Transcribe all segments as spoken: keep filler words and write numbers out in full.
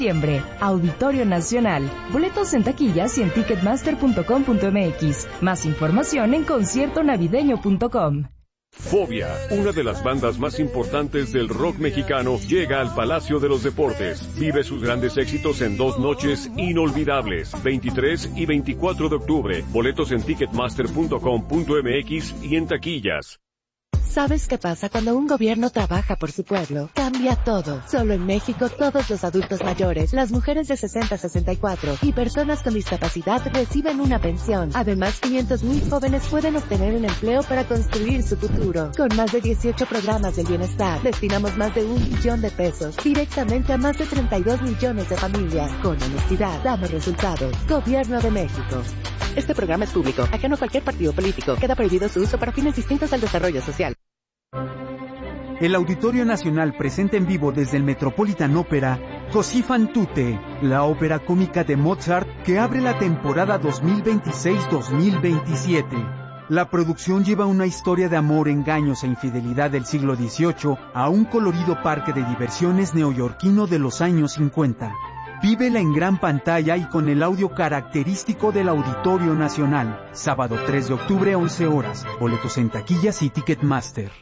Septiembre, Auditorio Nacional. Boletos en taquillas y en ticketmaster punto com punto m x. Más información en concierto navideño punto com. Fobia, una de las bandas más importantes del rock mexicano, llega al Palacio de los Deportes. Vive sus grandes éxitos en dos noches inolvidables, veintitrés y veinticuatro de octubre. Boletos en ticketmaster punto com punto m x y en taquillas. ¿Sabes qué pasa cuando un gobierno trabaja por su pueblo? Cambia todo. Solo en México, todos los adultos mayores, las mujeres de sesenta a sesenta y cuatro y personas con discapacidad reciben una pensión. Además, quinientos mil jóvenes pueden obtener un empleo para construir su futuro. Con más de dieciocho programas del bienestar, destinamos más de un billón de pesos directamente a más de treinta y dos millones de familias. Con honestidad, damos resultados. Gobierno de México. Este programa es público, ajeno a cualquier partido político. Queda prohibido su uso para fines distintos al desarrollo social. El Auditorio Nacional presenta en vivo desde el Metropolitan Opera Così fan tutte, la ópera cómica de Mozart que abre la temporada dos mil veintiséis dos mil veintisiete. La producción lleva una historia de amor, engaños e infidelidad del siglo dieciocho a un colorido parque de diversiones neoyorquino de los años cincuenta. Vívela en gran pantalla y con el audio característico del Auditorio Nacional. Sábado tres de octubre, once horas. Boletos en taquillas y Ticketmaster.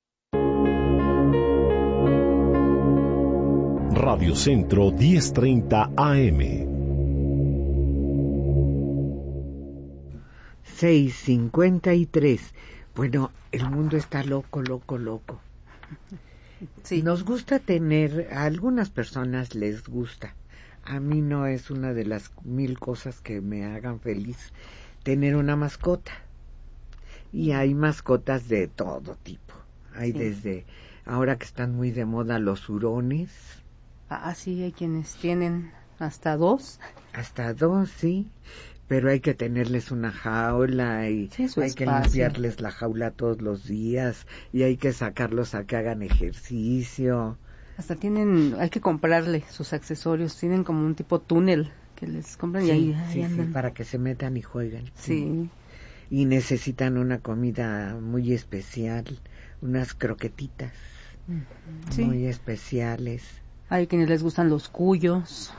Radio Centro diez treinta A M. seis cincuenta y tres. Bueno, el mundo está loco, loco, loco. Sí. Nos gusta tener, a algunas personas les gusta. A mí no es una de las mil cosas que me hagan feliz tener una mascota. Y hay mascotas de todo tipo. Hay sí. desde, ahora que están muy de moda los hurones. Ah, sí, hay quienes tienen hasta dos. Hasta dos, sí. Pero hay que tenerles una jaula y sí, hay espacio. Que limpiarles la jaula todos los días y hay que sacarlos a que hagan ejercicio. Hasta tienen, hay que comprarle sus accesorios, tienen como un tipo túnel que les compran sí, y ahí, ahí sí, andan. Sí, para que se metan y jueguen. Sí. Y necesitan una comida muy especial, unas croquetitas sí. muy especiales. Hay quienes les gustan los cuyos.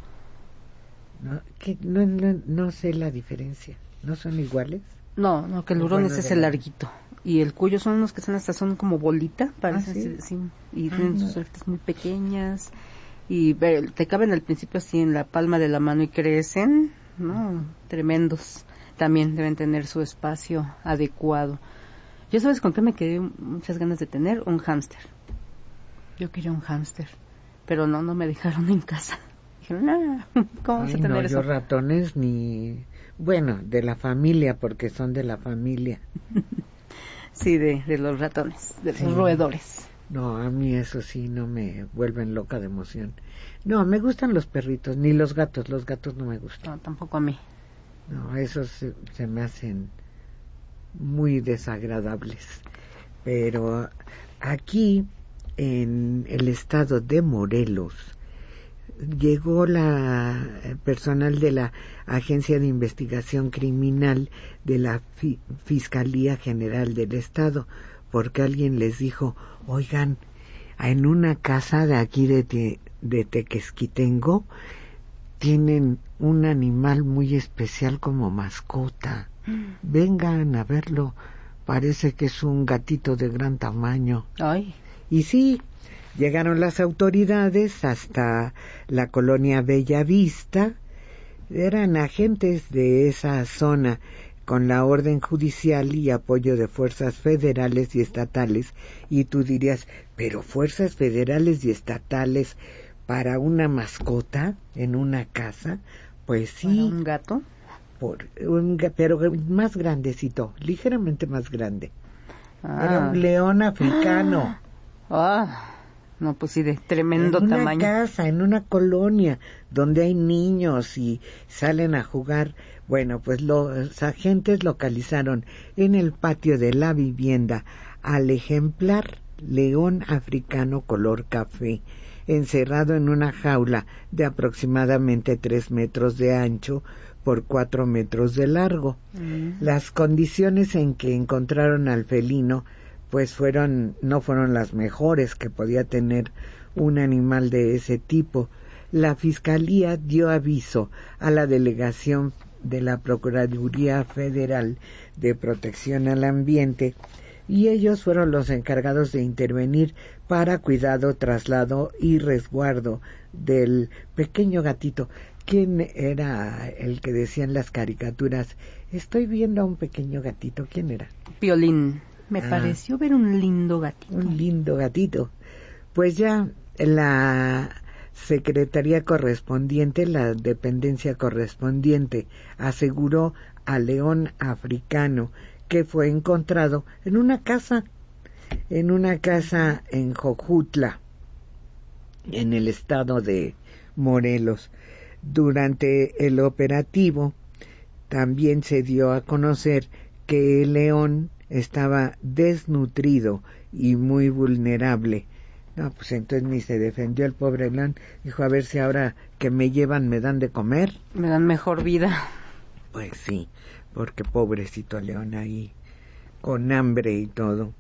No, que no, no, no sé la diferencia, ¿no son iguales? No, no, que el hurón bueno, es el larguito. Y el cuyo son unos que son hasta son como bolita, parece, ¿Ah, sí? Sí, y ah, tienen no. sus orejas muy pequeñas y te caben al principio así en la palma de la mano y crecen, no, tremendos. También deben tener su espacio adecuado. Yo sabes con qué me quedé muchas ganas de tener un hámster. Yo quería un hámster, pero no, no me dejaron en casa. Dijeron, ah, ¿cómo vas a tener no, eso? Yo ratones ni, bueno, de la familia porque son de la familia. Sí, de, de los ratones, de sí. los roedores. No, a mí eso sí no me vuelven loca de emoción. No, me gustan los perritos, ni los gatos, los gatos no me gustan. No, tampoco a mí. No, esos se, se me hacen muy desagradables. Pero aquí, en el estado de Morelos, llegó la personal de la Agencia de Investigación Criminal de la Fi- Fiscalía General del Estado, porque alguien les dijo, oigan, en una casa de aquí de, te, de Tequesquitengo tienen un animal muy especial como mascota. Vengan a verlo, parece que es un gatito de gran tamaño. Ay. Y sí, llegaron las autoridades hasta la colonia Bella Vista, eran agentes de esa zona con la orden judicial y apoyo de fuerzas federales y estatales, y tú dirías, pero fuerzas federales y estatales para una mascota en una casa, pues sí. ¿Para un gato? Por un, pero más grandecito, ligeramente más grande. Ah. Era un león africano. Ah. No, pues sí, de tremendo en una tamaño. casa, en una colonia, donde hay niños y salen a jugar. Bueno, pues los agentes localizaron en el patio de la vivienda al ejemplar león africano color café, encerrado en una jaula de aproximadamente tres metros de ancho por cuatro metros de largo. Mm. Las condiciones en que encontraron al felino pues fueron no fueron las mejores que podía tener un animal de ese tipo. la Fiscalía dio aviso a la delegación de la Procuraduría Federal de Protección al Ambiente y ellos fueron los encargados de intervenir para cuidado, traslado y resguardo del pequeño gatito. ¿Quién era el que decían las caricaturas? Estoy viendo a un pequeño gatito. ¿Quién era? Piolín. Me ah, pareció ver un lindo gatito. Un lindo gatito. Pues ya la secretaría correspondiente, la dependencia correspondiente, aseguró al león africano que fue encontrado en una casa, en una casa en Jojutla, en el estado de Morelos. Durante el operativo también se dio a conocer que el león estaba desnutrido y muy vulnerable. No, pues entonces ni se defendió el pobre león. Dijo, a ver si ahora que me llevan me dan de comer. Me dan mejor vida. Pues sí, porque pobrecito león ahí, con hambre y todo.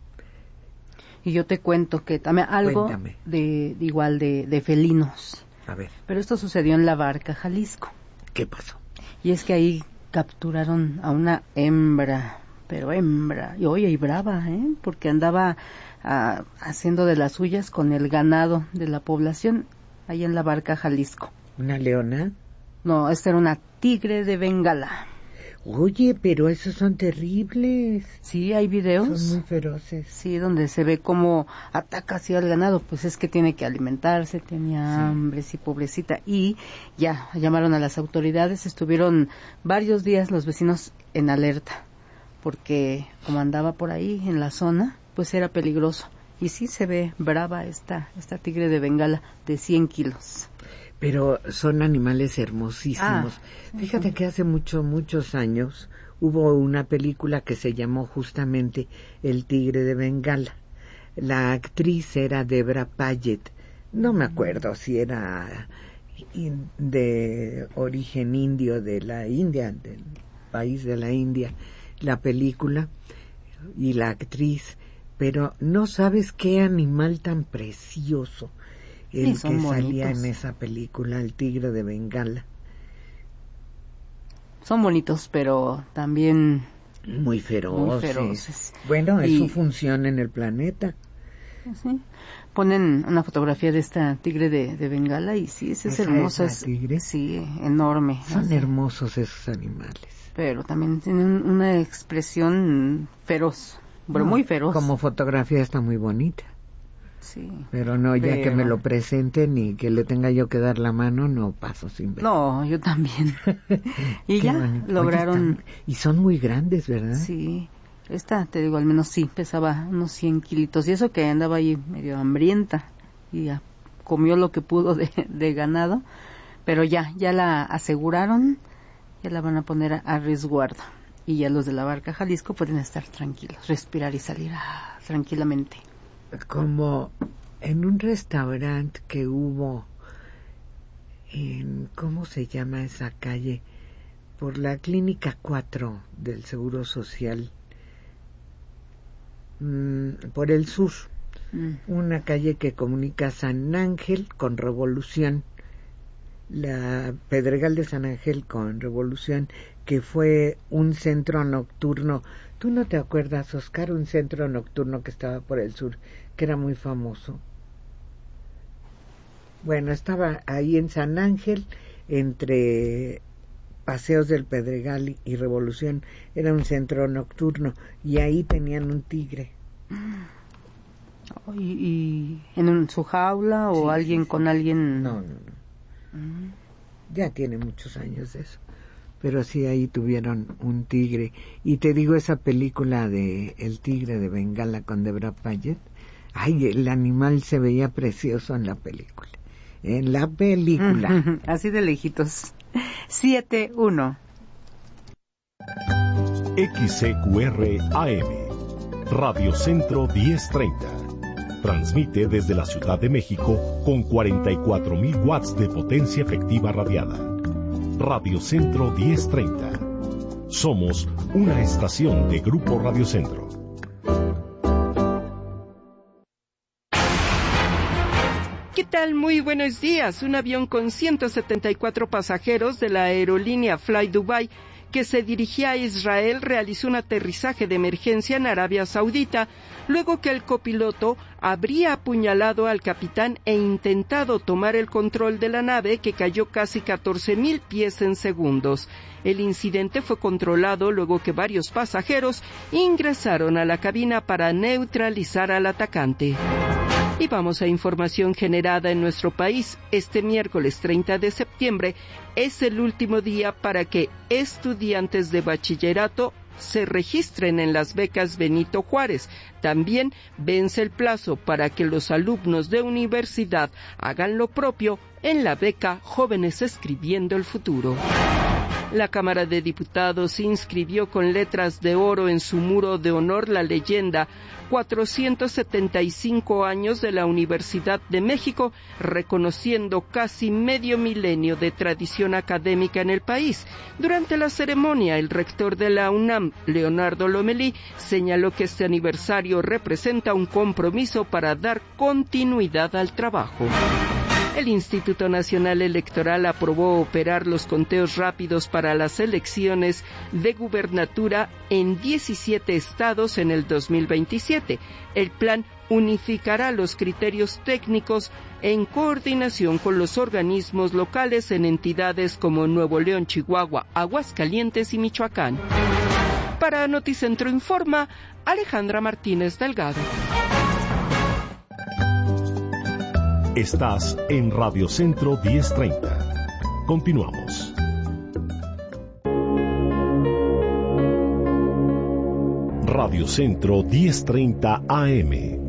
Y yo te cuento que también algo de, de igual de, de felinos. A ver. Pero esto sucedió en La Barca, Jalisco. ¿Qué pasó? Y es que ahí capturaron a una hembra, pero hembra, y oye, y brava, ¿eh? Porque andaba ah, haciendo de las suyas con el ganado de la población, ahí en La Barca, Jalisco. ¿Una leona? No, esta era una tigre de Bengala. Oye, pero esos son terribles. Sí, hay videos. Son muy feroces. Sí, donde se ve cómo ataca así al ganado, pues es que tiene que alimentarse, tenía sí. hambre, sí, pobrecita. Y ya, llamaron a las autoridades, estuvieron varios días los vecinos en alerta, porque como andaba por ahí en la zona, pues era peligroso. Y sí se ve brava esta, esta tigre de Bengala de cien kilos. Pero son animales hermosísimos. Ah, Fíjate sí. que hace muchos, muchos años hubo una película que se llamó justamente El Tigre de Bengala. La actriz era Debra Payet. No me acuerdo si era de origen indio, de la India, del país de la India, la película y la actriz. Pero no sabes qué animal tan precioso el sí, que salía bonitos. En esa película, El Tigre de Bengala. Son bonitos, pero también muy feroces. Muy feroces. Bueno, y... es su función en el planeta. Sí. Ponen una fotografía de esta tigre de, de Bengala y sí, es, es hermosa. ¿Es tigre? Sí, enorme. Son ¿no? hermosos esos animales. Pero también tienen una expresión feroz, pero no, muy feroz. Como fotografía está muy bonita. Sí, pero no, ya pero... que me lo presenten y que le tenga yo que dar la mano, no paso sin ver. No, yo también. Y ya bonito. Lograron... Oye, están... Y son muy grandes, ¿verdad? Sí, esta, te digo, al menos sí, pesaba unos cien kilitos. Y eso que andaba ahí medio hambrienta y ya comió lo que pudo de, de ganado. Pero ya, ya la aseguraron, ya la van a poner a, a resguardo. Y ya los de La Barca, Jalisco, pueden estar tranquilos, respirar y salir ah, tranquilamente. Como en un restaurante que hubo en, ¿cómo se llama esa calle? Por la Clínica cuatro del Seguro Social, mmm, por el sur, mm. una calle que comunica San Ángel con Revolución, la Pedregal de San Ángel con Revolución, que fue un centro nocturno. ¿Tú no te acuerdas, Oscar? Un centro nocturno que estaba por el sur, que era muy famoso. Bueno, estaba ahí en San Ángel, entre Paseos del Pedregal y Revolución, era un centro nocturno, y ahí tenían un tigre. ¿Y, y en un, su jaula o sí, alguien sí, con alguien? No, no, no. Uh-huh. Ya tiene muchos años de eso. Pero sí, ahí tuvieron un tigre. Y te digo, esa película de El Tigre de Bengala con Debra Payet, ay, el animal se veía precioso en la película. En la película. Así de lejitos. siete uno. X C Q R A M, Radio Centro diez treinta. Transmite desde la Ciudad de México con cuarenta y cuatro mil watts de potencia efectiva radiada. Radio Centro diez treinta. Somos una estación de Grupo Radio Centro. ¿Qué tal? Muy buenos días. Un avión con ciento setenta y cuatro pasajeros de la aerolínea Fly Dubai que se dirigía a Israel realizó un aterrizaje de emergencia en Arabia Saudita, luego que el copiloto habría apuñalado al capitán e intentado tomar el control de la nave, que cayó casi catorce mil pies en segundos. El incidente fue controlado luego que varios pasajeros ingresaron a la cabina para neutralizar al atacante. Y vamos a información generada en nuestro país. Este miércoles treinta de septiembre es el último día para que estudiantes de bachillerato se registren en las becas Benito Juárez. También vence el plazo para que los alumnos de universidad hagan lo propio en la beca Jóvenes Escribiendo el Futuro. La Cámara de Diputados inscribió con letras de oro en su muro de honor la leyenda cuatrocientos setenta y cinco años de la Universidad de México, reconociendo casi medio milenio de tradición académica en el país. Durante la ceremonia, el rector de la UNAM, Leonardo Lomelí, señaló que este aniversario representa un compromiso para dar continuidad al trabajo. El Instituto Nacional Electoral aprobó operar los conteos rápidos para las elecciones de gubernatura en diecisiete estados en el dos mil veintisiete. El plan unificará los criterios técnicos en coordinación con los organismos locales en entidades como Nuevo León, Chihuahua, Aguascalientes y Michoacán. Para Noticentro Informa, Alejandra Martínez Delgado. Estás en Radio Centro diez treinta. Continuamos. Radio Centro diez treinta A M.